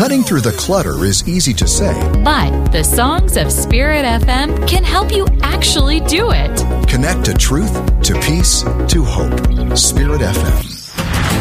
Cutting through the clutter is easy to say, but the songs of Spirit FM can help you actually do it. Connect to truth, to peace, to hope. Spirit FM.